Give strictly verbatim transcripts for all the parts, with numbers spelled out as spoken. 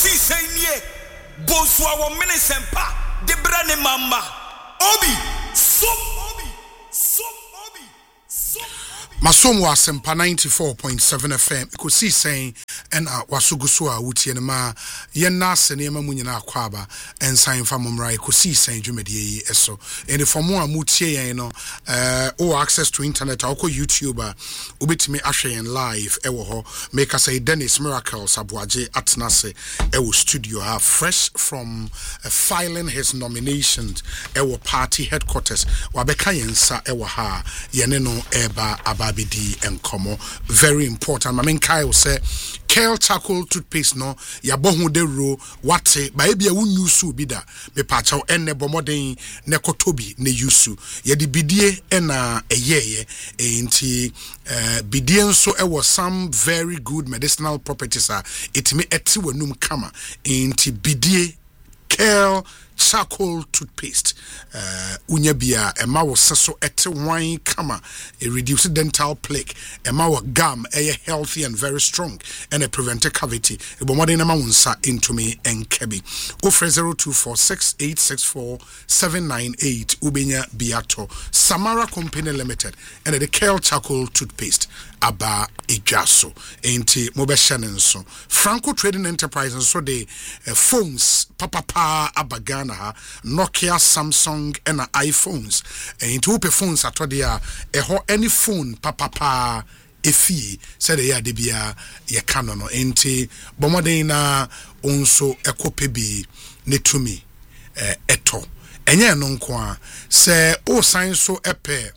see say Bonswa wa minisempa de brane mama obi so obi so obi so Masom wa sempa ninety-four point seven F M ko si saying and wasuguso a wutie ne ma ye na se ne ma munyina akwaba ensan fa momrai ko si saying dwumedie eso and for mo amutie yen no uh o access to internet or ko YouTube a obetimi ahwe yen live e wo ho make us say Dennis Miracles Abuaje atnase e wo studio ha fresh from uh, filing his nominations e wo party headquarters wa beka yensa e wo ha yene no eba ababidi enkomo very important. I mean Kyle say Kale charcoal toothpaste no ya bohu de ro wate ba e bia wonu su bi da me pachaw enne bomoden ne kotobi ne yusu ye de bidie ena eyeye enti uh, bidie nso e was some very good medicinal properties are it me eti wanum kama enti bidie Kale charcoal toothpaste uh unya bia ema wo seso ete wine kama a reduce dental plaque ema wo gum a healthy and very strong and a prevent cavity e bo modern na wonsa into me enkebi offer zero two four six eight six four seven nine eight ubenya biato Samara Company Limited and the Kale charcoal toothpaste aba ejaso enti mobeshanenso Franco Trading Enterprise so the uh, phones papa pa abaga Nokia, Samsung, and iPhones. And two phones at Todia, a ho any phone, papa pa, a fee, said ya debia, ya canon, ente, Bomodena, onso, a copebi, netumi, eto. Enya non qua, say, oh, sign so epe,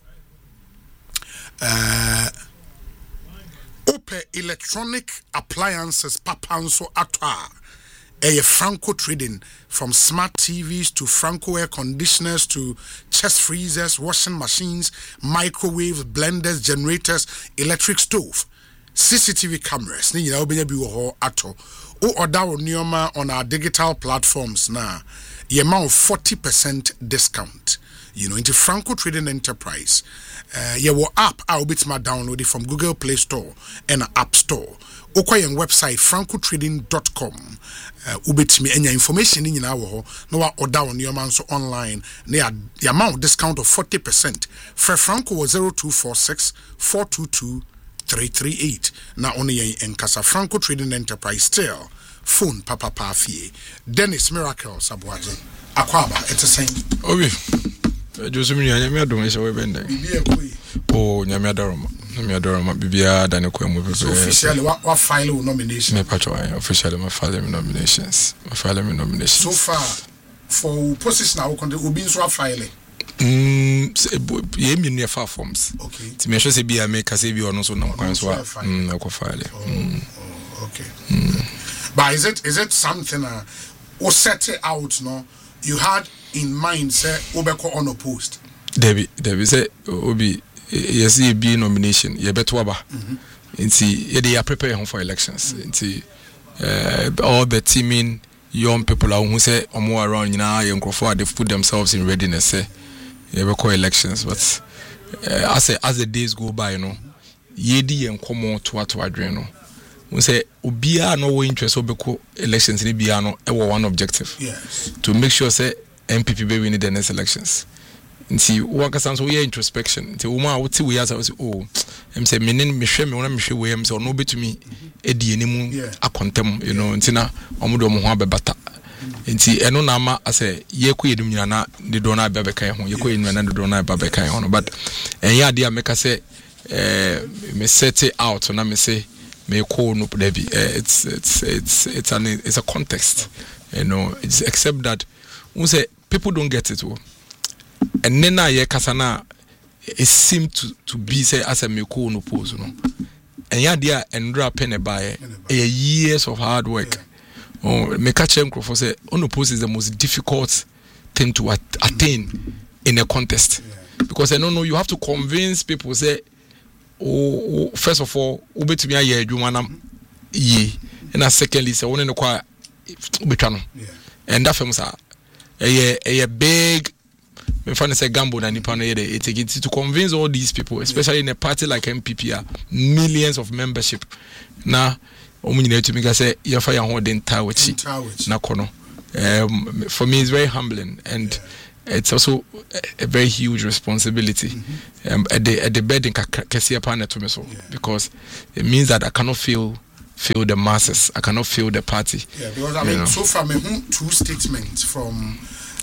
uh, ope electronic appliances, papanso atwa. A Franco Trading from smart T Vs to Franco air conditioners to chest freezers, washing machines, microwaves, blenders, generators, electric stove, C C T V cameras. Ni nyina obenya bi wo ho ato. O order onioma on our digital platforms na ye ma forty percent discount. You know, into Franco Trading Enterprise. Uh, ye wo app a obitima download it from Google Play Store and App Store. Okoyen website franco trading dot com. Uh, ubetimi enya information ni nyina wo ho na wa order on your man so online na the amount discount of forty percent. For Franco was zero two four six four two two three three eight. Na only yen enkasa Franco Trading Enterprise still phone papa pa fie. Dennis Miracles Abuaje akwaba it's the same. Obi Joseph nyame adom ese we bende. Bibia koi. Oh nyame adom. Nyame adom bibia da ne kwemu bebe. So officially what what file nomination? Me patcho officially my file nominations. My file nominations. So far for position I will continue obi nso file. Mm ye mi ne fa forms. Okay. Ti me hwe se bia me ka se bi ono so no kwan so mm na ko file. Mm. Okay. Mm. But is it is it something uh or set it out no you had in mind say obeko unopposed? Debbie Debbie say obi yes e be nomination ye beto aba nti ye dey prepare him for elections nti uh, all the teaming young people who say omo around you know ye nkrofo they put themselves in readiness say ye be call elections but uh, as a, as the days go by you know ye di ye nkomo to ato adwen no we say obia no we interest obeko elections ni bia no e one objective yes to make sure say M P P be win the next elections. Nti waka sanso we introspection nti wo ma wo ti we asa oh em say menen me hwe me wona me hwe we em say no betumi edi enimu akontem you know nti na omodo mo ho abebata nti eno na ma ase ye ko yedum nyina na de do na abebeka ho ye ko yedum na de do na abebeka ho no but enya ade a meka say eh me set it out na me say me ko no debi it's it's it's it's an it's a context you know it's except that we say people don't get it oh. And then I kasana it seemed to to be say as a meko no pose no and ya dia endra pen by a years of hard work oh me catch him for say no pose is the most difficult thing to at attain in a contest because I don't know you have to convince people say oh, oh first of all ubetumi aye adwuma na ye and secondly say one no kwa betwa no and that famous a a big me find say gamble na nipa no ye dey take it to convince all these people, especially in a party like M P P, millions of membership. Na omu nyina to me say ya fa ya ho den tawachi na kono. Um, for me it's very humbling, and yeah. it's also a, a very huge responsibility. Mm-hmm. um, at the at the bed in Kasia Pana to me so yeah. because it means that I cannot feel feel the masses. I cannot feel the party. Yeah, because I mean, know. so far, me two statements from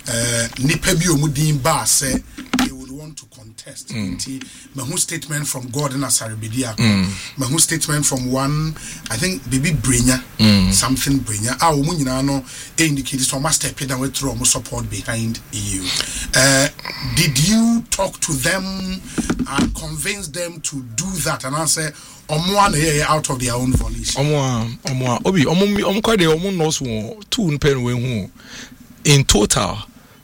Nipebi Omudin Ba say they would want to contest. Mm. My whole statement from Gordon Asaribidia. Mm. My whole statement from one, I think, Baby Brinya, mm. something Brinya. Ah, Omunina no indicated so must step down with through support behind you. Uh, did you talk to them and convince them to do that? And I say, Omo na out of their own volition. Omo, Omo, Obi, Omo, Omo, kwa de Omo knows two unpen we who. In total,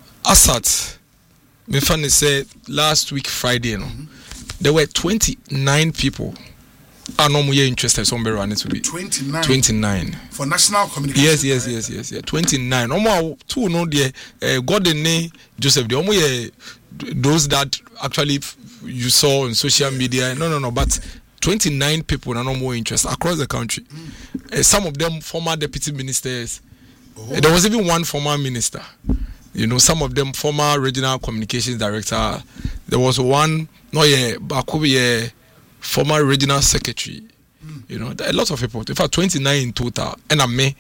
Asat, me funny say last week Friday, no, mm-hmm. there were twenty-nine people. Are no more interested. Somewhere around it to be twenty-nine. twenty-nine for national communication. Yes, yes, right? yes, yes, yes. twenty-nine. Omo two no there. Uh, Gordon ne Joseph. The omo ye those that actually you saw on social media. No, no, no. But twenty-nine people are no more interested across the country. Mm. Uh, some of them former deputy ministers. Oh. Uh, there was even one former minister. You know, some of them former regional communications director. There was one, no, yeah, Bakubi, yeah, former regional secretary. Mm. You know, there are a lot of people. In fact, twenty-nine in total. And I may,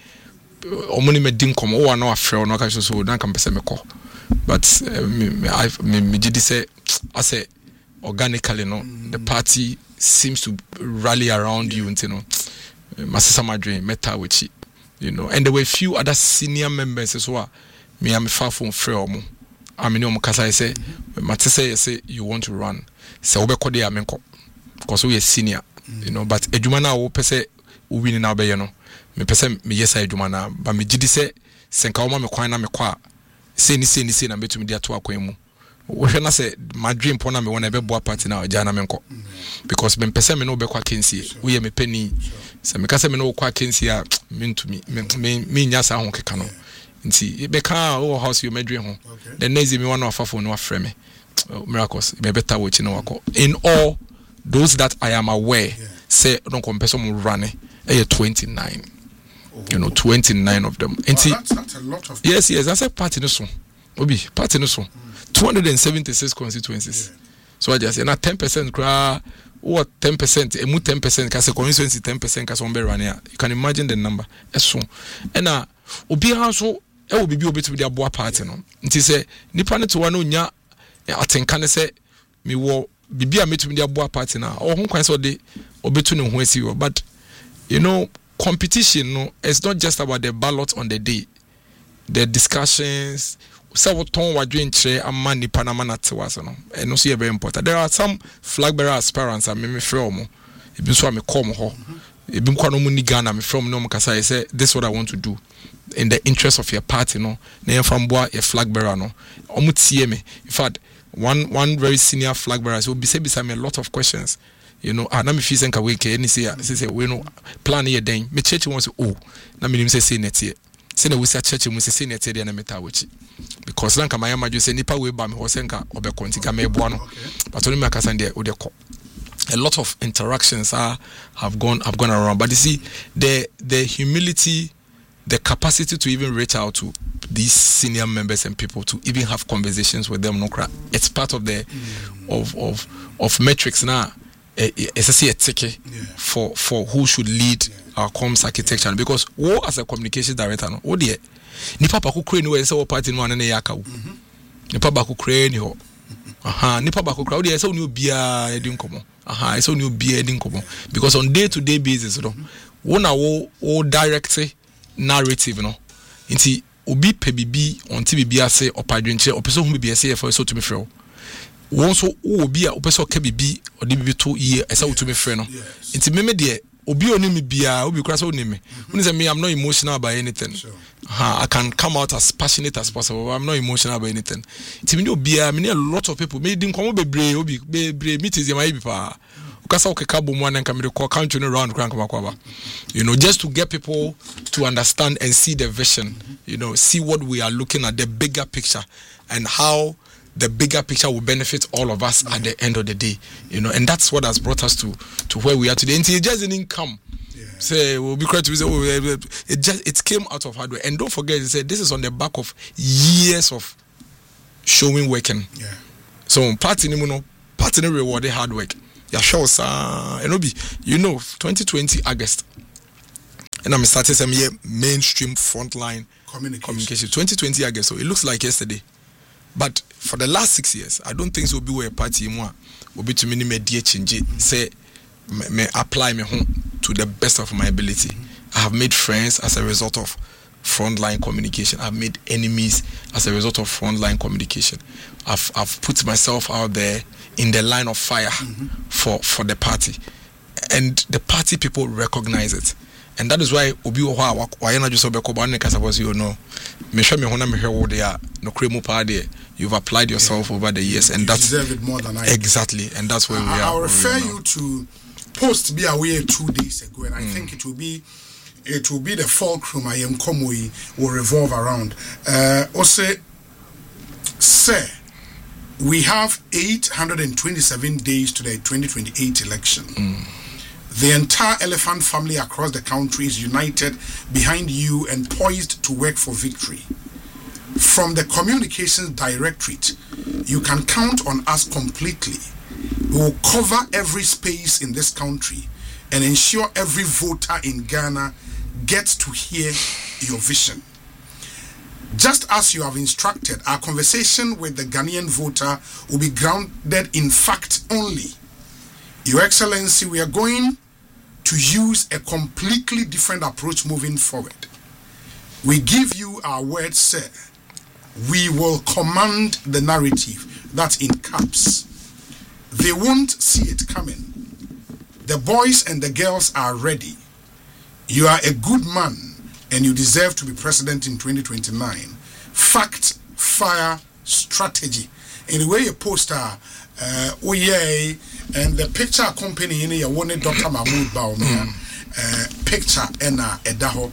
omuni me din komo. Oh, I know a friend. No, I so don't come pese me call. But uh, me, I, me, me just say, I say, organically, no, mm. the party seems to rally around yeah. you. You know, Masisa Madre, Meta Wichi. You know, and there were a few other senior members as well. Me, I'm far from free. I mean, because I say, Matisse say you want to run. So we call the amenko because we are senior, you know. But ejumana wo pese we win na be you know. Me pese me yes ejumana, but me jidi say senka wo ma me kwan na me kwa. Say ni say ni say na betumi dia to akwan mu. Wo hwe na say my dream pon na me wona be boa party na oja na menko. Because me pese me no be kwa kensie. We ye me pani. So me kase me no kwa kensie a me ntumi me me nya sa ho keka no. Nti be ka o house you medre ho the next me one of afafo no afre me miracles be better watch no wako in all those that I am aware yeah. say don't compare some running eh twenty-nine oh. you know twenty-nine of them nti oh, that's, that's a lot of yes yes that's a party no so obi party no so mm. two hundred seventy-six constituencies yeah. so I just say na ten percent cra what ten percent emu ten percent ka say constituency ten percent ka so be running you can imagine the number eso and na obi also e wo bibi obetu de aboa party no nti se nipa ne to wa no nya atenka ne se me wo bibi a metu de aboa party na o ho kwan se de obetu ne ho asi wo but you know competition no it's not just about the ballot on the day the discussions so what ton wa dwen kire amma nipa na manate wa so no and no so very important there are some flag bearer aspirants and me me frɛ omo ebi so am come ho ebi mkwa no mu ni Ghana me from no mkasa say this is what I want to do in the interest of your party no na yem from boa a flag bearer no omu tie me in fact one one very senior flag bearer so be say be me a lot of questions you know ah na me feel say nka we ke any say say we no plan here den me church won say oh na me nim say say netie say na we say church mu say say netie dey na meta wachi because na nka my amaju say nipa we ba me ho say nka obekonti ka me boa no but only me akasa dey o dey call. A lot of interactions are have gone have gone around, but you see the the humility, the capacity to even reach out to these senior members and people to even have conversations with them. No, it's part of the mm. of of of metrics now. It's a ticket yeah. for for who should lead yeah. our comms architecture because we as a communications director, no, oh dear, nipa ba ku create no say party no ane yaka wo, nipa ba ku create ni ho, aha, nipa ba ku create, oh dear, say oni obia edi nkomo. Aha, it's only be heading come because on day to day basis, you know, one our all direct narrative, you know, into obi pe bibi on T V B say or padrinche or person who be say for so to me friend. One so obi a person ke bibi or the bibi two year as to me friend. Into me me there obi oni me bia obi cross oni me. When say me I'm not emotional about anything. Aha, I can come out as passionate as possible. I'm not emotional about anything. It's me no bia me a lot of people me didn't come bebre obi bebre meetings my be pa. Ukasa okeka bomu an nka me call country around kran kama kwa ba. You know, just to get people to understand and see the vision, you know, see what we are looking at, the bigger picture and how the bigger picture will benefit all of us mm-hmm. at the end of the day, you know, and that's what has brought us to to where we are today. And it just didn't come. Yeah. Say we'll be correct to say oh, it just it came out of hard work. And don't forget, it said this is on the back of years of showing working. Yeah. So party you know, party rewarded hard work. Yeah, sure, sir. And be you know, twenty twenty August. And I'm starting some year mainstream frontline communication. communication. twenty twenty August. So it looks like yesterday. But for the last six years, I don't think so will be where party more will be to me media change it. Say may apply me home to the best of my ability. I have made friends as a result of frontline communication. I've made enemies as a result of frontline communication. I've I've put myself out there in the line of fire mm-hmm. for, for the party. And the party people recognize it. And that is why obi wo ha wa na just obeko ba ne kasa was you know me hwe me ho na me hwe wo de a no kremu pa de you've applied yourself yeah. over the years and you that's deserve it more than I exactly and that's where uh, we are. I'll refer you to post be away two days ago and I mm. think it will be it will be the fulcrum I am Komoi will revolve around uh also say we have eight hundred twenty-seven days to the twenty twenty-eight election. Mm. The entire elephant family across the country is united behind you and poised to work for victory. From the Communications Directorate, you can count on us completely. We will cover every space in this country and ensure every voter in Ghana gets to hear your vision. Just as you have instructed, our conversation with the Ghanaian voter will be grounded in fact only. Your Excellency, we are going to use a completely different approach moving forward. We give you our word, sir. We will command the narrative. That's in caps. They won't see it coming. The boys and the girls are ready. You are a good man and you deserve to be president in twenty twenty-nine. Fact, fire, strategy. In the way you post uh, uh, oh yeah, and the picture accompanying you wanted Doctor Mahmoud Bawumia uh, picture and uh, edaho.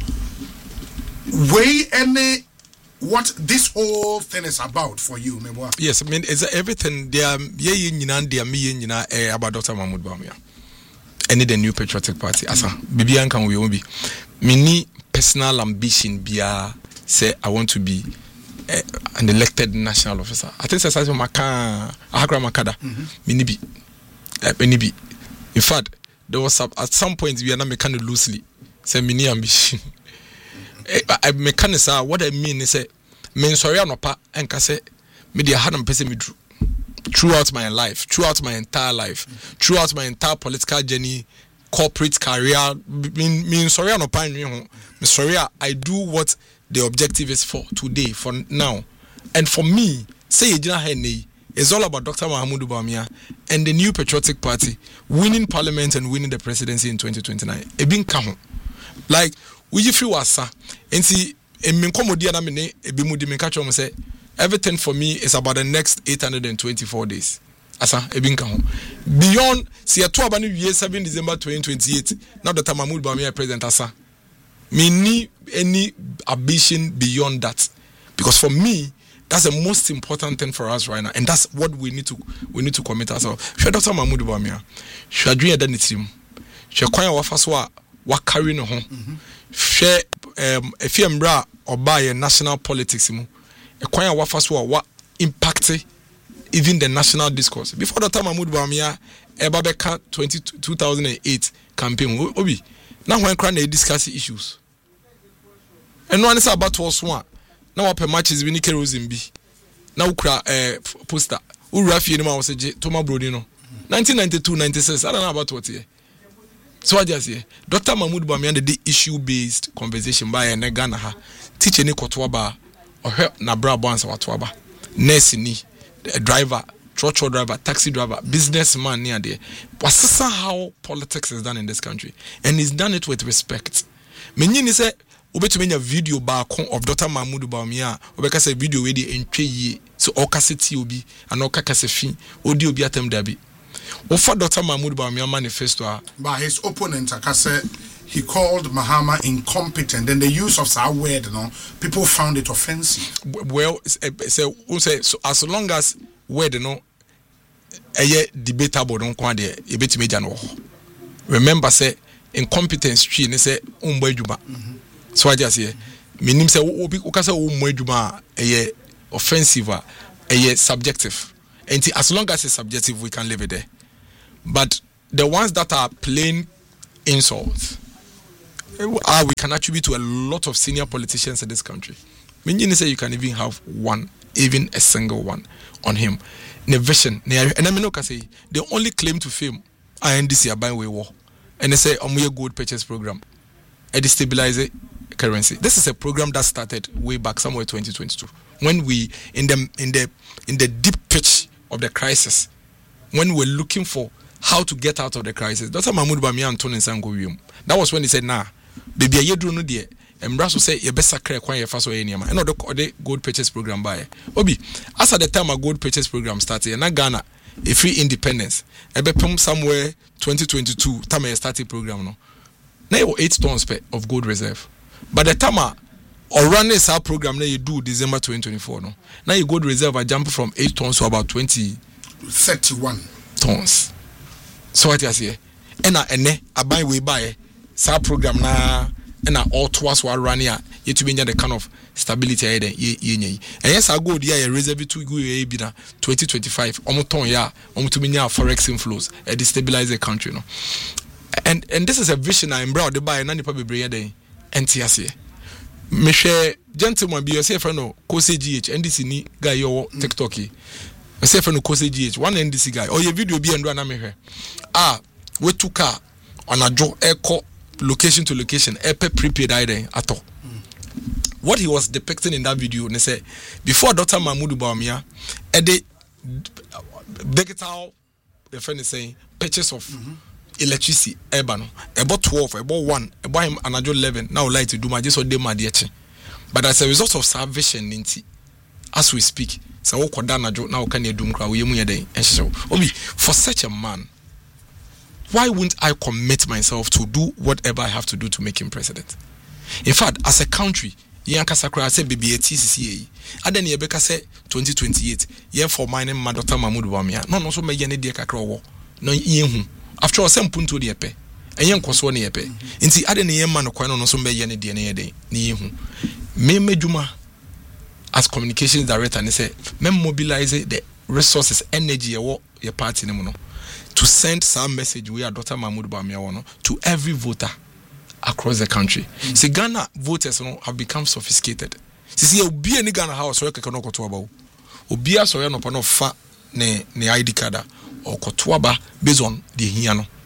Way any what this whole thing is about for you, Mebwa? Yes, I mean it's everything there. Yeah, you know, there me you know about Doctor Mahmoud Bawumia. Any the new patriotic party. Asa, Bibian can we be. Mini personal ambition be say I want to be uh, an elected national officer. I think that's what Maka Ahakra Makada. Mini be. Mini be. In fact, there was some, at some point we are not making it loosely. Say mini ambition. I make say what I mean is say men sorry no pa enka say me dey had am pese me drew. Throughout my life, throughout my entire life, mm-hmm. throughout my entire political journey, corporate career, mean mean sorry I'm not paying you. Sorry, I do what the objective is for today, for now, and for me, say it's all about Doctor Mahmoud Bawumia and the new patriotic party winning parliament and winning the presidency in twenty twenty-nine. It been come like we feel wasa and see and me komodi na me ne ebi mu di me catch on say. Everything for me is about the next eight hundred twenty-four days. Asa, ebinka ho. Beyond, see a two abani year seven December twenty twenty-eight. Now that Mahmoud Bawumia president asa. Me need any ambition beyond that, because for me that's the most important thing for us right now, and that's what we need to we need to commit ourselves. Should Doctor Mahmoud Bawumia, should dream that team, should kwanya wafaswa wa carry no ho. Share um if you mbra oba national politics mu. A kwanya wafaswa wa impact even the national discourse. Before the time Mahmoud Bawumia Ebabeka two thousand eight campaign obi now when cry they discuss issues. And no one is about was one. Now up matches we need Kerozimbi. Now ukra eh poster. Ura fie no was say Toma Brodino. nineteen ninety-two ninety-six I don't know about what here. So I just say Doctor Mahmoud Bawumia the issue based conversation by a Ghana ha teach any kotwaba or na bra bonsa watwaba nurse ni driver trotro driver taxi driver businessman near there. What's how politics is done in this country, and he's done it with respect. Menyini say obetumenya video back of Doctor Mahmoud Bawumia obeka say video we dey entwe yi so okaseti obi and okakase fi odi obi atem dabi ofa Doctor Mahmoud Bawumia manifesto by his opponent akase he called Mahama incompetent, and the use of that word, you know, people found it offensive. Well, say so as long as word no eye debatable no kwa de e betime gya no. Remember say incompetence tree ne say umbo adwuma. So I just say menim say obi ukasa umbo adwuma eye offensive eye subjective. And as long as it's subjective we can leave it there. But the ones that are plain insults uh, we can attribute to a lot of senior politicians in this country. Meaning say you can even have one, even a single one on him. Ne vision, and I mean, say they only claim to fame I N D C are buying way war, and they say I'm a gold purchase program, a destabilize currency. This is a program that started way back somewhere twenty twenty-two when we in the in the in the deep pitch of the crisis, when we're looking for how to get out of the crisis. Doctor Mahmoud Bawumia and Tony Sango. That was when he said, nah, baby, you do no dear. And Brasso say, you best sacred quiet fast away anymore. And the gold purchase program by Obi. As at the time, a gold purchase program started, and I Ghana, a free independence. I bet somewhere twenty twenty-two, time I started program. No, now you eight tons of gold reserve. But the time or run this our program, now you do December twenty twenty-four. No, now you gold reserve, I jump from eight tons to about twenty, thirty-one tons. So what you say? And I and I buy we buy sa program na and all twice while running yet to be the kind of stability I ye ye. And yes, I go there reserve to go a bina twenty twenty-five almost ton ya almost to be forex inflows and destabilize the country. No, and and this is a vision I am brought the buy and the public bring day and T S A. Me share gentleman be yourself no Kose G H N D C ni guy your TikTok. I say for no Kose G H one N D C guy or your video be and do an me ah we took car on a job echo location to location epe prepaid item at all. Mm. What he was depicting in that video they say before Doctor Mahmoud Bawumia at the digital the friend is saying purchase of mm-hmm. electricity ebano about twelve about one about him anajo eleven now light to do my just dey mad yet. But as a result of salvation as we speak so wo koda anajo now can you do nkra we mu yeden ehyew obi for such a man. Why wouldn't I commit myself to do whatever I have to do to make him president? In fact, as a country, Yanka Sakura said B B A T C C A. And then Yebeka said twenty twenty-eight. Yeah, for my name, Doctor Mahmoud Bawumia. No, no, so may any dear kakro. No, yin. After all, some punto the epe. And young Koswani epe. In the other name, man, no, so may any D N A day. Ni Me Mejuma as communications director and say, mem mobilize the resources, energy, your party, no. To send some message we are Doctor Mahmoud Bawumia to every voter across the country. Mm. See, Ghana voters you know, have become sophisticated. See, see, obi any Ghana house so keke no kotoa ba. Obi aso ya no pa no fa ne ne I D card or kotoa ba based on the hia no.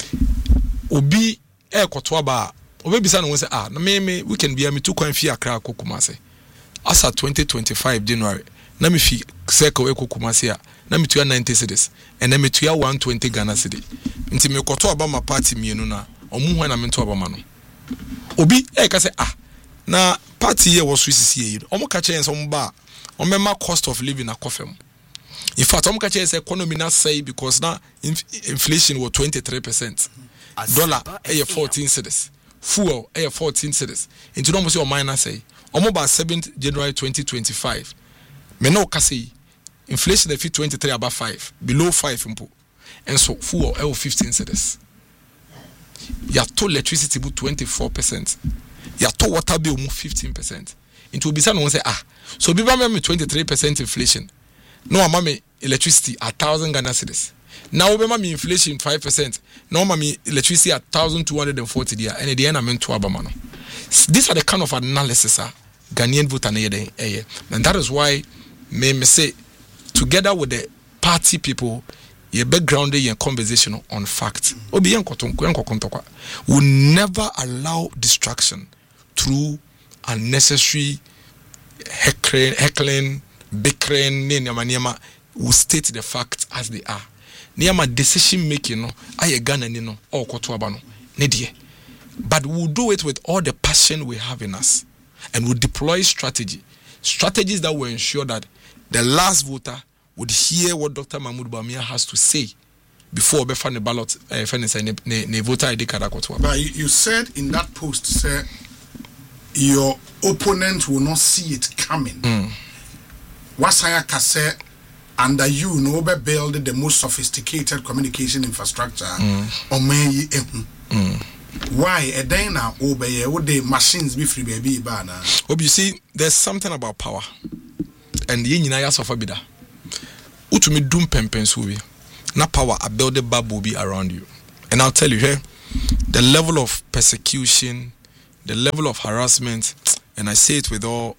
Obi e kotoa ba obi bisa no say ah na me me we can be me two kwan fi akra kokuma say. As at twenty twenty-five January na me fi circle e kokuma say na me tuya ninety cedis and na me tuya one twenty Ghana cedi nti me koto aba ma party mienu na omu hwan na me to aba ma no obi e ka say ah na party here was Swiss C A omo ka chance omo ba omo cost of living akofem. In fact omo ka chance economy na say because na inf inflation was twenty-three percent dollar e fourteen cedis fuel e fourteen cedis into no mo say o minus say omo ba seventh January twenty twenty-five me no ka say inflation if twenty-three about five below five impo and so fuel L fifteen cedis ya to electricity bu twenty-four percent ya to water bill mu fifteen percent into bisa no say ah so bi ba me twenty-three percent inflation no ama me electricity a one thousand Ghana cedis now be ma me inflation five percent no ma me electricity a one thousand two hundred forty dia and the end am to abama no. These are the kind of analysis ah Ghanaian voter na yede eh and that is why me me say together with the party people, your background and conversation on facts. Obi will never allow distraction through unnecessary heckling, heckling, bickering. Niyama will state the facts as they are. Niyama decision making no, aye Ghana ni no, or kotuabano, nedie. But we'll do it with all the passion we have in us, and we'll deploy strategy, strategies that will ensure that the last voter would hear what Doctor Mahmoud Bawumia has to say before we find the ballot. Uh, ne voter I D card. But you said in that post, sir, your opponent will not see it coming. Mm. Wasaya kase under you no be build the most sophisticated communication infrastructure on me why a day now obey would the machines be free baby bana. Oh, you see, there's something about power, and the Inaya suffer bida. Utumi dum pempensubi. Na power a build the bubble be around you. And I'll tell you here, the level of persecution, the level of harassment, and I say it with all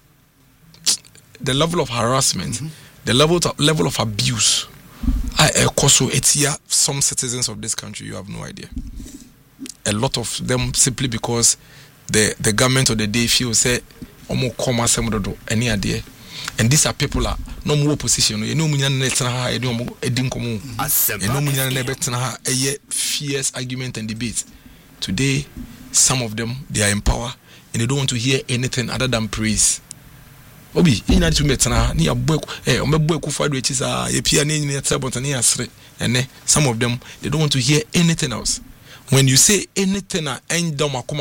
the level of harassment, mm-hmm. the level of, level of abuse. I also etia some citizens of this country, you have no idea. A lot of them simply because the the government of the day feels say omo koma semdodo any idea. And these are people are no more position. You know, munya na tena ha edi omo edi nkomo. You know, munya na betena ha eye fierce argument and debate. Today, some of them they are in power and they don't want to hear anything other than praise. Obi, you need to betena ni abwe eh omebwe kufa do echisa ye pia ni ni tsabonta ni asre. And some of them they don't want to hear anything else. When you say anything and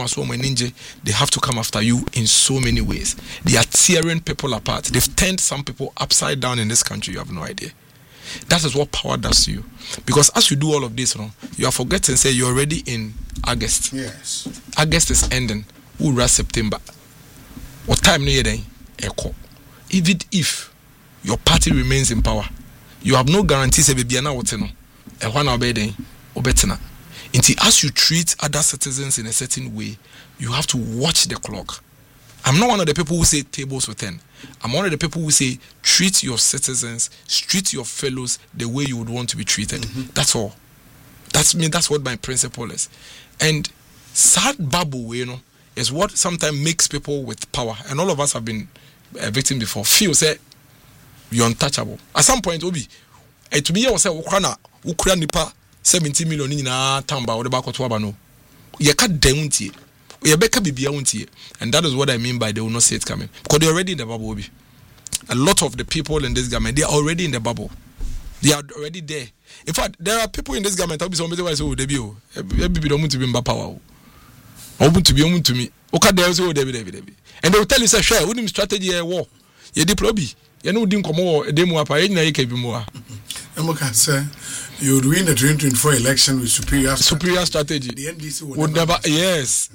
they have to come after you in so many ways. They are tearing people apart. They've turned some people upside down in this country. You have no idea. That is what power does to you. Because as you do all of this, you know, you are forgetting, say you're already in August. Yes. August is ending. We're September. What time near then? Echo. Even if your party remains in power, you have no guarantees of being now. A one hour day or better. Until as you treat other citizens in a certain way, you have to watch the clock. I'm not one of the people who say tables with ten. I'm one of the people who say treat your citizens, treat your fellows the way you would want to be treated. Mm-hmm. That's all. That's me. That's what my principle is. And sad bubble, you know, is what sometimes makes people with power, and all of us have been a victim before, feel say you're untouchable. At some point, Obi, to me, I was say, Ukraina, Ukraina nipa. seventy million in a tamba or the back of Twabano. You can't deunty. You beka bibia unti. And that is what I mean by they will not see it coming. Because they're already in the bubble. A lot of the people in this government, they are already in the bubble. They are already there. In fact, there are people in this government who somebody who say, oh, they be oh, baby don't want to be in power. Open to be on to me. Okay, there is oh, Debbie, Debbie, Debbie. And they will tell you, say, share, wouldn't strategy a war. You deploy. You know, didn't come over a demo up. I didn't be more. I'm say you would win the twenty twenty-four election with superior superior strategy. The N D C would, would never, never yes.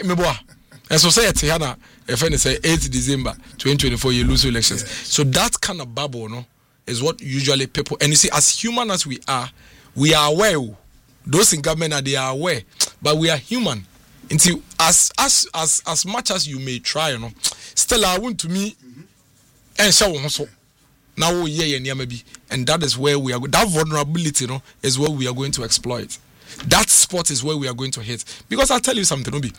And society, Hannah, if I say eighth December twenty twenty-four, you lose elections. Yes. So that kind of bubble, no, is what usually people. And you see, as human as we are, we are aware. Those in government are they are aware, but we are human. Until as as as as much as you may try, you know, still I want to me and show also. Now, yeah, yeah, maybe, and that is where we are. That vulnerability, you know, is where we are going to exploit. That spot is where we are going to hit. Because I'll tell you something, Obi.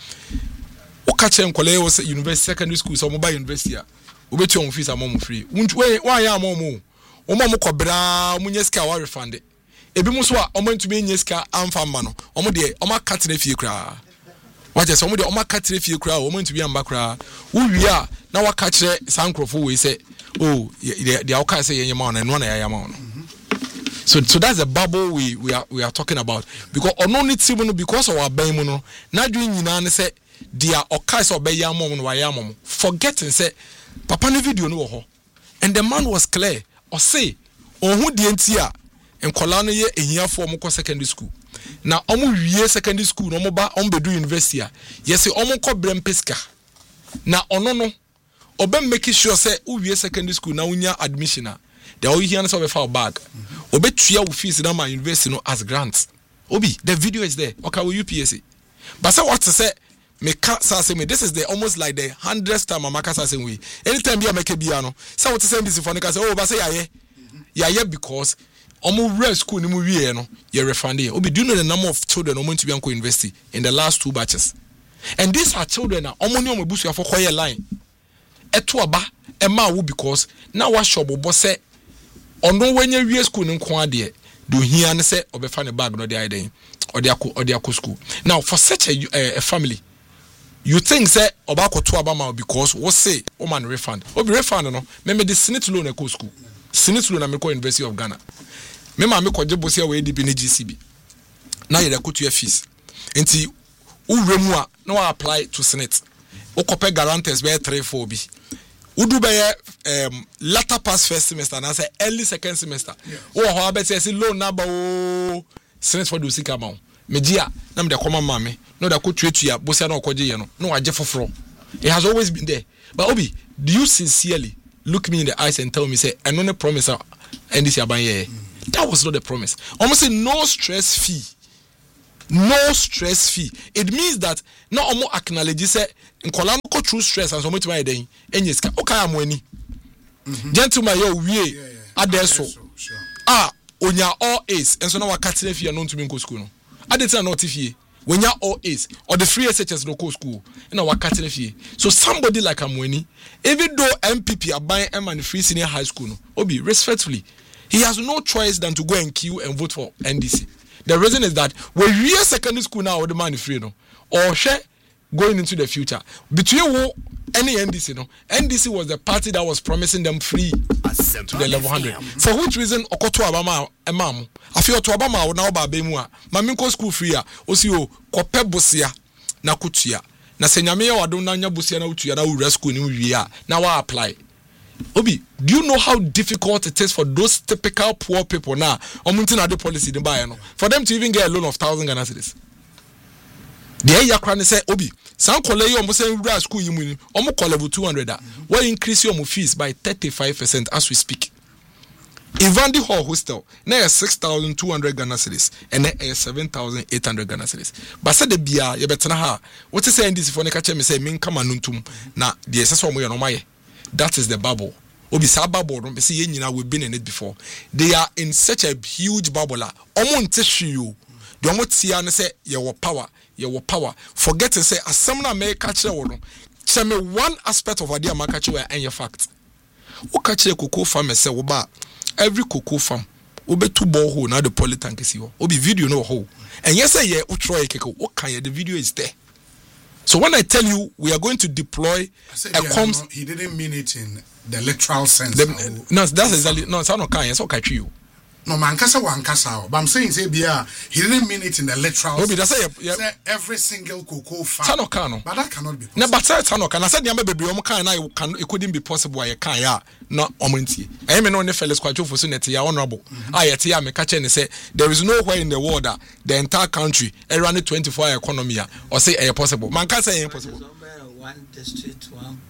Okache Nkole was university, secondary school, so mobile university. Obi to your fees are more free. Why am I more? Omo kobra, munyeska wa refund. Ebi muswa, omo to be nyeska amfa mano. Omo de, omo cut ne fie kra. What just omo de, omo cut ne fie kra. Omo to be amba kra. Who we are now? What catch sankrofo we say. Oh, the the outcast say your man and one I am on. So so that's the bubble we we are we are talking about. Because only even because of our baymono, not doing you know say they are occas or bayamon wayamon. Forgetting say Papa no video no ho. And the man was clear or say on who the entia and Kolano ye in here for Moko secondary school. Now omu ye secondary school no mo ba ombedu university. Yes, omo ko brem pesca. Now ono no Obem making sure say uwie secondary school na unya admission na they all here na we bag obe tua wo fees na my university no as grants obi the video is there okay with U P S C but say what to say me can't say me this is the almost like the hundredth time amaka say we anytime be make bia no say what to say this for say oh but say yaye yaye because omo re school ni mu wie no ye refund here obi do you know the number of children omo to be anko university in the last two batches and these are children na omo ni omo busu for koye line eto aba ema wo because na wa shop bo say ono wenye wie school nko ade do hia ne say obefa ne bag no de aiden ode akọ ode akọ school now for such a, a, a family you think say oba akoto aba ma because what say o man refund obi refund no me me de senate loan e school senate loan na me ko University of Ghana me ma me ko je bosia we D B ne G C B na ye de akoto fees enti wo remu a na wa apply to senate o kope guarantors be three four bi do be um latter pass first semester and I say early second semester. Oh, how about say low number oh sense for do sika ma. Media na me de koma ma me. No da ko tuatua bosia na okoje ye no. No agye foforo. It has always been there. But Obi, do you sincerely look me in the eyes and tell me say I no ne promise and this aban here? That was not the promise. Almost say no stress fee. No stress fee. It means that no omo acknowledge say nkola no go through stress and so much my den enyeska okay am ani gentleman yo wie adeso ah onya all ace enso na wakatire fie no ntumi nko school no adeta na otifie wonya all ace or the free S H S no go school na wakatire fie. So somebody like Amweni, even though M P P are buying M and free senior high school no Obi respectfully he has no choice than to go and queue and vote for N D C. The reason is that when we are secondary school now, the money free no, or share going into the future between wo any N D C no. N D C was the party that was promising them free to the level one hundred. For which reason okoto abama emam afi oto abama wo na oba be mu a mami ko school free a osi o kope bosia na kutua na senyame ya wado na nya bosia na utua na wura school ni wi a na wa apply. Obi, do you know how difficult it is for those typical poor people now? Omunti na the policy dey buy no. For them to even get a loan of one thousand Ghana cedis. The area can say Obi, some college you almost say school you money, almost call level two hundred. Why increase your fees by thirty-five percent as we speak? Ivandi Hall Hostel, now six thousand two hundred Ghana cedis and now seven thousand eight hundred Ghana cedis. But said the bia, you better ha. What is saying this for Nekache me say min kama nuntum na the S S O mo no maye. That is the bubble. Obi sa bubble don't see nyina we've been in it before. They are in such a huge bubble. Omo nte you. The omo tia ne say your power, your power. Forget to say asem na me catch wo no. Tell me one aspect of idea ma catch we and your fact. Wo catch the cocoa farm say wo ba every cocoa farm obe two borehole na the polytank is yo. Obi video no hole. And yes say ye wo try keke wo kan the video is there. So when I tell you we are going to deploy a comms, no, he didn't mean it in the literal sense. The, no, that's exactly no. It's not kind. It's okay to you. No, man, kasa wan kasa. But I'm saying say bia he didn't mean it in the literal sense. That's say, yeah, say every single cocoa farm. Kano. But that cannot be possible. No, but say Tano can. I said the baby omo kan na it couldn't be possible. I can ya no omonti. I mean no ne fellas kwacho for suneti ya honorable. Ah yet ya me catch and say there is nowhere in the world that the entire country a run twenty-four hour economy or say a possible. Man can say impossible. One district, one.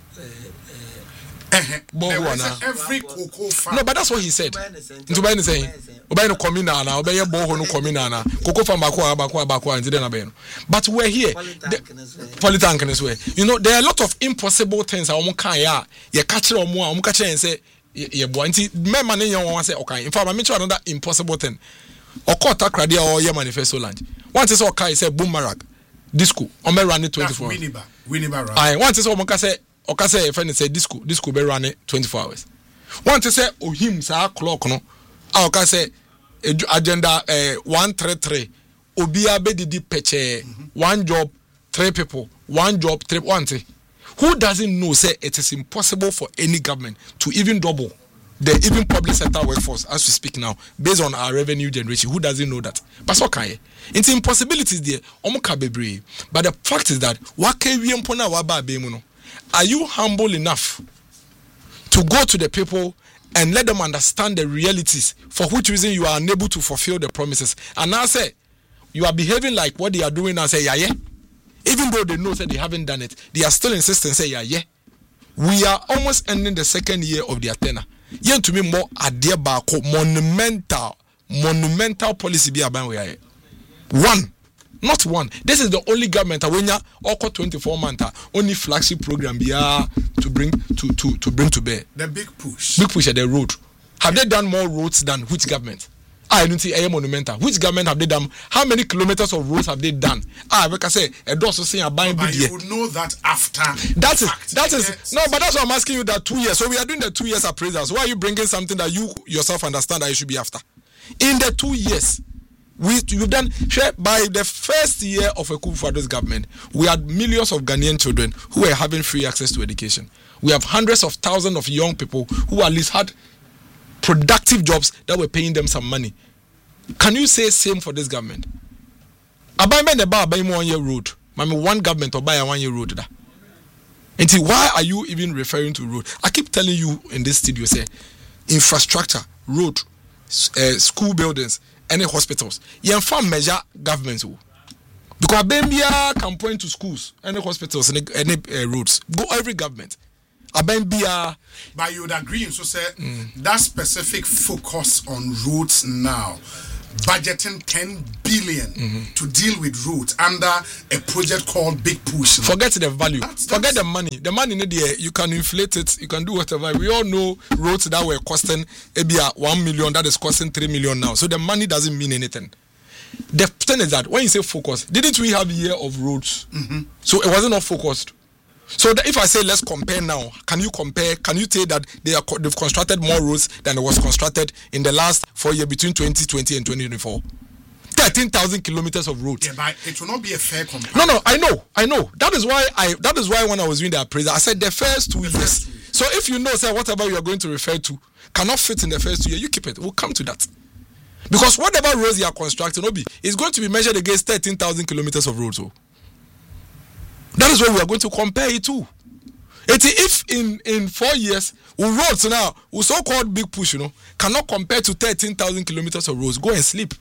Every cocoa farm. No, but that's what he said. Into by saying, Obey no communal now, obey a boho no communal now. Cocoa farm bakwa bakwa bakwa and didn't obey. But we're here. Polytank in this way. You know, there are a lot of impossible things. I won't can ya. You catch it or more. I'm catching and say, you want to me money you want to say, okay. In fact, I'm mentioning another impossible thing. Or call Takradia or your manifesto land. Once it's okay, say boomerang. Disco. I'm running twenty-four. Winniba. Winniba. I want to say, I'm say. Oka say if any say disco disco be run twenty-four hours. Want to say oh him sa clock no. Ah oka say agenda eh one thirty-three obia be didi peche one job three people one job three one thing. Who doesn't know say it is impossible for any government to even double the even public sector workforce as we speak now based on our revenue generation? Who doesn't know that? But so can it's impossibilities there omuka bebre. But the fact is that what can we impona wa ba be mu no. Are you humble enough to go to the people and let them understand the realities for which reason you are unable to fulfill the promises? And now say you are behaving like what they are doing and say yeah yeah, even though they know that they haven't done it, they are still insisting say yeah yeah. We are almost ending the second year of their tenure. Yet to me more idea back monumental monumental policy be about we are one. Not one. This is the only government when you oko twenty-four months only flagship program be to bring to to to bring to bear. The big push. Big push at the road. Have they done more roads than which government? I don't see a monumental. Which government have they done? How many kilometers of roads have they done? Ah, like I say, a does say a buying But you would know that after. That is that is yes. No, but that's why I'm asking you that two years. So we are doing the two years appraisals. Why are you bringing something that you yourself understand that you should be after? In the two years. We, we've done by the first year of Akufo-Addo's government, we had millions of Ghanaian children who were having free access to education. We have hundreds of thousands of young people who at least had productive jobs that were paying them some money. Can you say same for this government? Abai me ne ba abai mo one year road. Mami one government or buy a one year road da. And why are you even referring to road? I keep telling you in this studio, say infrastructure, road, uh, school buildings, any hospitals. You can measure governments. Because Abembia can point to schools, any hospitals, any, any uh, roads. Go every government. Abembia. But you would agree, so say mm. that specific focus on roads now, budgeting ten billion mm-hmm. to deal with roads under a project called Big Push. Forget the value. That's, that's Forget the money. The money in the you can inflate it. You can do whatever. We all know roads that were costing maybe one million that is costing three million now. So the money doesn't mean anything. The thing is that when you say focus, didn't we have a year of roads? Mm-hmm. So it wasn't not focused. So that if I say let's compare now, can you compare? Can you say that they are they've constructed more roads than it was constructed in the last four years between twenty twenty and twenty twenty-four? thirteen thousand kilometers of roads. Yeah, but it will not be a fair comparison. No, no, I know, I know. That is why I. That is why when I was doing the appraisal, I said the first two the years. First two years. So if you know, say whatever you are going to refer to cannot fit in the first two years, you keep it. We'll come to that. Because whatever roads you are constructing, Obi, is going to be measured against thirteen thousand kilometers of roads. So. That is what we are going to compare it to. It, if in, in four years, we roads now, we so-called Big Push, you know, cannot compare to thirteen thousand kilometers of roads. Go and sleep.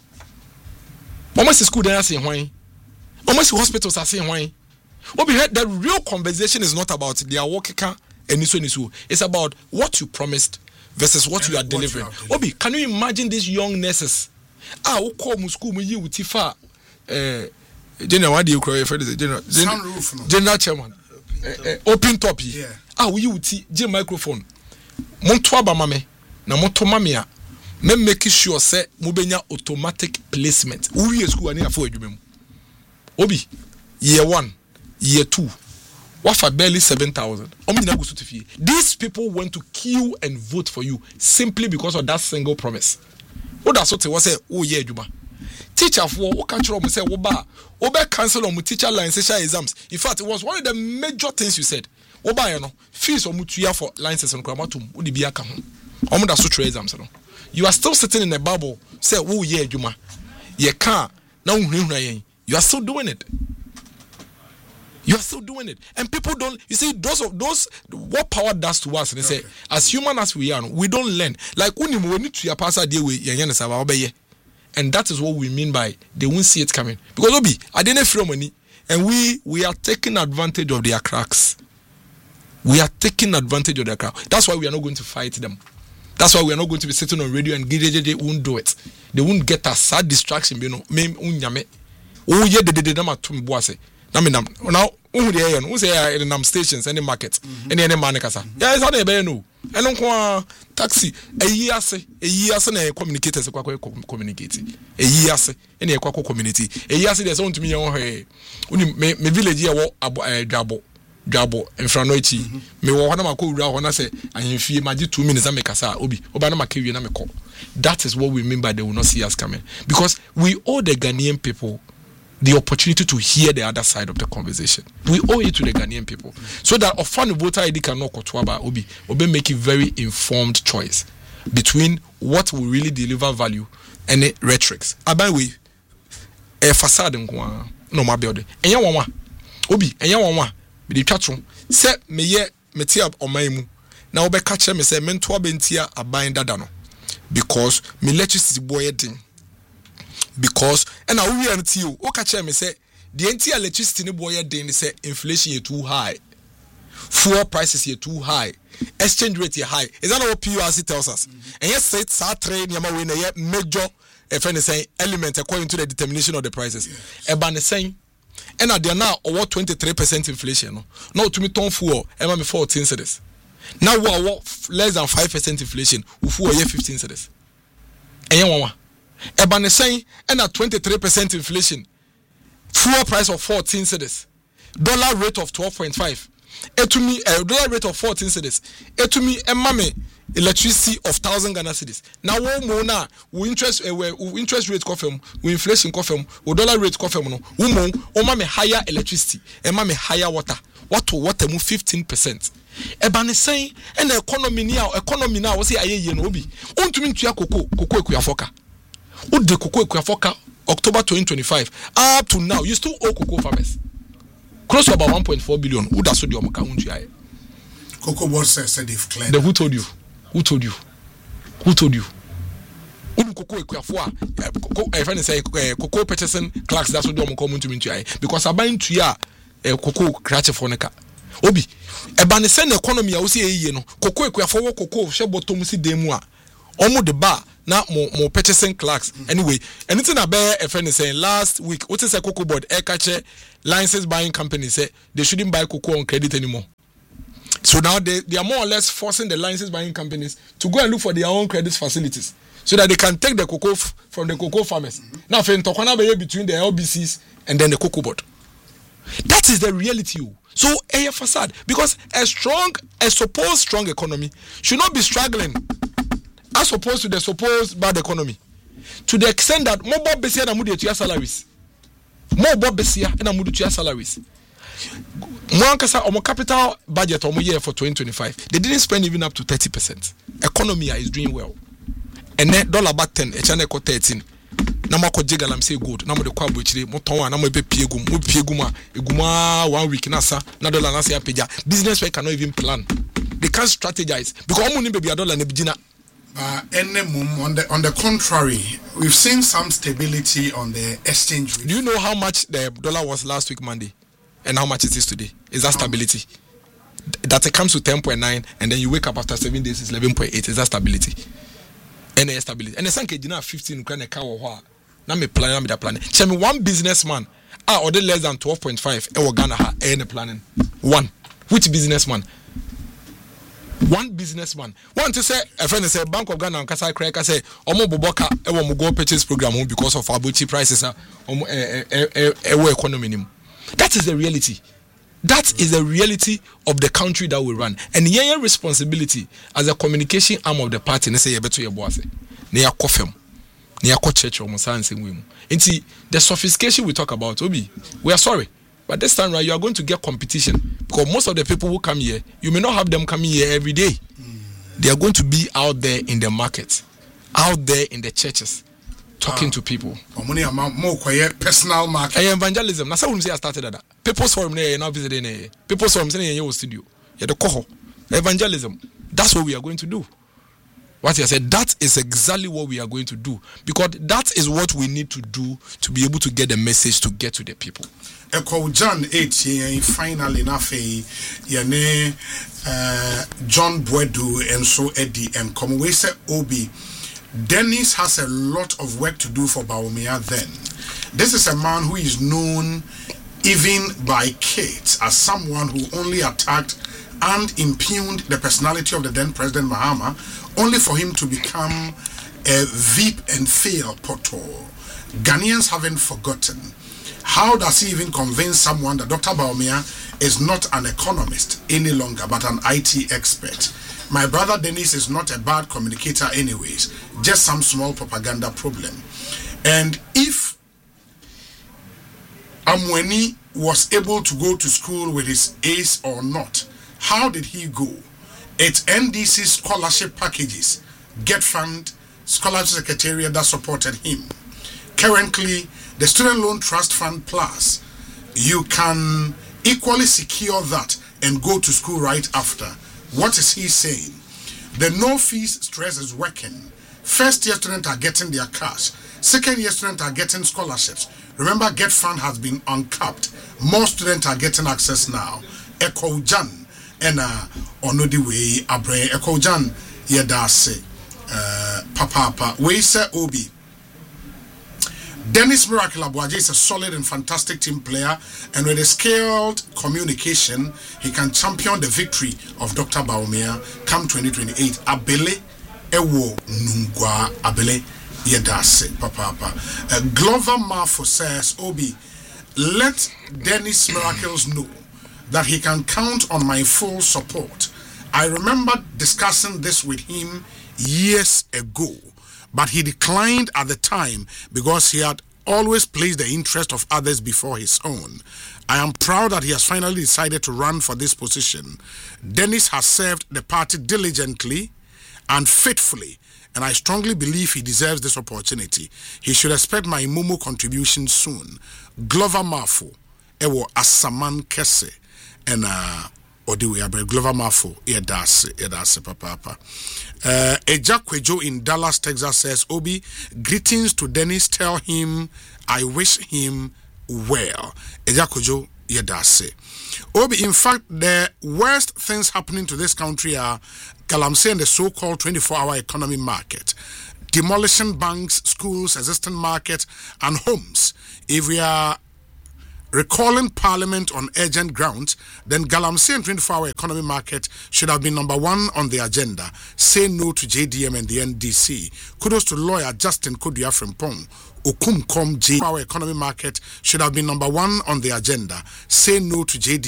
Almost the school they are saying why. Almost the hospitals are saying why. What we heard, the real conversation is not about their working car and this one is who. It's about what you promised versus what, you are, what delivering. you are delivering. Obi, can you imagine these young nurses? Ah, who come school with you with Tifa? Uh, General, what do you call it? General, General, General Chairman, uh, uh, open top. Yeah. Ah, we you see, G microphone. Monto abamame, na monto mamia. Me make sure say mubenya automatic placement. Uri school ani afo adwumem. Obi, year one, year two, wafa barely seven thousand. Omina go to fie. These people went to queue and vote for you simply because of that single promise. What that's what was say, oh yeah, adwuma. Teacher for what country say oba oba cancel on teacher line session exams. In fact, it was one of the major things you said. Oba you know fees on mutuya for licenses and gramatum udi bi aka ho. Omo da so try exams no. You are still sitting in a bubble. Say oh yeah adwuma. Ye can na unhunhuna yen. You are still doing it. You are still doing it. And people don't you see those of those what power does to us and they okay. say as human as we are, we don't learn. Like uni we need to ya pass dey we yen yen say ba obeye. And that is what we mean by they won't see it coming. Because Obi, I didn't throw money. And we we are taking advantage of their cracks. We are taking advantage of their cracks. That's why we are not going to fight them. That's why we are not going to be sitting on radio and they won't do it. They won't get a sad distraction. You know, me unyame. Oh yeah, they did them at Tumbuase. Now, now, who they are? Who say in nam stations, any market, any any manicasa? Yeah, it's not a no. And on taxi a year say a year say communicators communicate a year say any community a year say there's on to me on her me village here what jabo jabo in franoichi me wo na mako wura ho na say ahemfie magi two minutes am kasa obi oba na maka wie na me call. That is what we mean by they will not see us coming, because we owe the Ghanaian people the opportunity to hear the other side of the conversation. We owe it to the Ghanaian people, so that a fan voter I D cannot kotwaba obi obi make a very informed choice between what will really deliver value and the rhetorics. Abai a facade nko no ma building. Enya wanwa obi enya wanwa be the twatro say me ye meti oman mu na obe ka kire me say mento abentia aban dada no, because me electricity boy din. Because and I will tell you, okay, me say the entire electricity ni boy den say inflation is too high, fuel prices are too high, exchange rate is high. Is that what P U R C tells us? Mm-hmm. And yes, it's our trade nyama we na major if any say element according to the determination of the prices. E ba ne saying, and at there now over twenty-three percent inflation. No, now to me ton fuel, e ma me fourteen cedis. Now we are less than five percent inflation, we fuel here fifteen cedis. And you want Ebane saying and at twenty-three percent inflation, fuel price of fourteen cedis, dollar rate of twelve point five. Etumi a uh, dollar rate of fourteen cedis. Etumi a mame electricity of thousand Ghana cedis. Now we mo na we interest uh, we interest rate confirm, we inflation confirm, we dollar rate confirm no. We mo o mame higher electricity, e mame higher water. What to water mo fifteen percent. Ebane saying and the economy now economy now we say aye ye no obi. Ontumi ntua koko koko ekuafoka. Ode koko ekuafoka October twenty twenty-five up to now you still owe cocoa farmers. close to about one point four billion. Who does so the Omoka? Cocoa Board says they've cleared. The who told you? Who told you? Who told you? Who Cocoa Equafua? If I say Cocoa Peterson Clarks, that's what the Omoka to me because I bind to ya Cocoa Cratch Fonica. Obi, a banisen economy, I will say, you know, Cocoa Equafua, Cocoa, Shabotomusi Demua, almost the bar. Now more more Peterson Clarks. Mm-hmm. Anyway, anything I bear a friend is saying last week, what is a Cocoa Board? Ekache license buying company say they shouldn't buy cocoa on credit anymore. So now they, they are more or less forcing the license buying companies to go and look for their own credit facilities so that they can take the cocoa f- from the cocoa farmers. Mm-hmm. Now, for Tokana Bay between the L B Cs and then the Cocoa Board. That is the reality. So a facade because a strong, a supposed strong economy should not be struggling as opposed to the supposed bad economy. To the extent that more Bob Bessia and Moody to your salaries. More Bob Bessia and Moody to your salaries. Mwankasa omo capital budget omo year for twenty twenty-five. They didn't spend even up to thirty percent. Economy is doing well. And then dollar back ten, a channel ko thirteen. Nama ko jigalam say good. Nama de kwa bochire mo ton na mo be piegum, mo pieguma, eguma one week nasa, na dollar na say apeja. Business we cannot even plan. They can't strategize because omo ni be a dollar ne bigina. Uh, on the on the contrary, we've seen some stability on the exchange rate. Do you know how much the dollar was last week Monday? And how much it is today? Is that stability? That it comes to ten point nine and then you wake up after seven days, it's eleven point eight. Is that stability? And the stability. And the sanke dina fifteen ukraine ka wo ho a. Na me plan na me da plan. Tell me one businessman ah order less than twelve point five e wo Ghana ha e ne planning. One. Which businessman? One businessman. One to say a friend say Bank of Ghana and Kasa Kreka say omo boboka e wo mo go purchase program because of abuchi prices ah omo e e e wo economy nim. That is the reality. That is the reality of the country that we run. And your responsibility as a communication arm of the party, they say you better your boss. They are coffee. They are church or science. The sophistication we talk about, Obi, we are sorry. But this time, right, you are going to get competition. Because most of the people who come here, you may not have them coming here every day. They are going to be out there in the market, out there in the churches. Talking uh, to people. More quiet personal market. Evangelism. That's how we say I started that. People's forum there, now visiting. People's forum saying in your studio. Yeah, the coho. Evangelism. That's what we are going to do. What I said, that is exactly what we are going to do because that is what we need to do to be able to get the message to get to the people. Eko John eight finally nafe yene John Boedu and so Eddie and come we say Obi. Dennis has a lot of work to do for Bawumia then. This is a man who is known even by kids as someone who only attacked and impugned the personality of the then President Mahama, only for him to become a veep and fail portal. Ghanaians haven't forgotten. How does he even convince someone that Doctor Bawumia is not an economist any longer but an I T expert? My brother Dennis is not a bad communicator anyways, just some small propaganda problem. And if Amweni was able to go to school with his ace or not, how did he go? It's N D C scholarship packages, Get Fund, scholarship secretariat that supported him. Currently, the Student Loan Trust Fund Plus, you can equally secure that and go to school right after. What is he saying? The no fees stress is working. First year students are getting their cash. Second year students are getting scholarships. Remember, Get Fund has been uncapped. More students are getting access now. Eko Jan and uh Onodi way Abre Eko Jan Yedase uh Papa Papa we say Obi. Dennis Miracle Abuaje is a solid and fantastic team player, and with a scaled communication, he can champion the victory of Doctor Bawumia come twenty twenty-eight. Abele Ewo Nungwa Abele Yedase Papa Papa. Uh, Glover Marfo says, Obi, let Dennis Miracles know that he can count on my full support. I remember discussing this with him years ago, but he declined at the time because he had always placed the interest of others before his own. I am proud that he has finally decided to run for this position. Dennis has served the party diligently and faithfully, and I strongly believe he deserves this opportunity. He should expect my Momo contribution soon. Glover Marfo, ewo Asaman Kese and uh Odi we abre Glover Mafo Edas Edas Papa Papa. Uh Eja Kwejo in Dallas, Texas says, Obi, greetings to Dennis. Tell him I wish him well. Eja Kwejo Yedase. Obi, in fact, the worst things happening to this country are Galamsey and the so-called twenty-four hour economy market, demolishing banks, schools, existing markets, and homes. If we are recalling Parliament on urgent grounds, then Galamsey and twenty-four hour economy market should have been number one on the agenda. Say no to J D M and the N D C. Kudos to lawyer Justin Kodua Frimpong. Okumkom J. Our economy market should have been number one on the agenda. Say no to J D M.